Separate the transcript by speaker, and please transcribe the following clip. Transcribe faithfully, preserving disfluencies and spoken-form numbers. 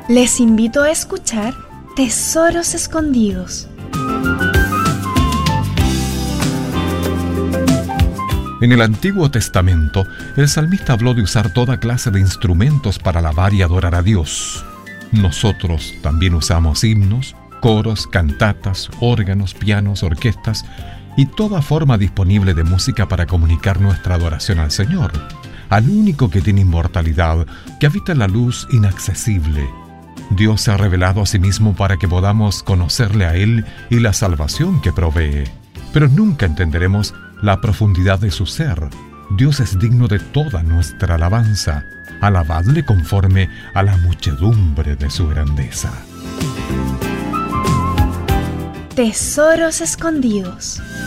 Speaker 1: Les invito a escuchar Tesoros Escondidos.
Speaker 2: En el Antiguo Testamento, el salmista habló de usar toda clase de instrumentos para alabar y adorar a Dios. Nosotros también usamos himnos, coros, cantatas, órganos, pianos, orquestas y toda forma disponible de música para comunicar nuestra adoración al Señor, al único que tiene inmortalidad, que habita en la luz inaccesible. Dios se ha revelado a sí mismo para que podamos conocerle a Él y la salvación que provee. Pero nunca entenderemos la profundidad de su ser. Dios es digno de toda nuestra alabanza. Alabadle conforme a la muchedumbre de su grandeza.
Speaker 1: Tesoros Escondidos.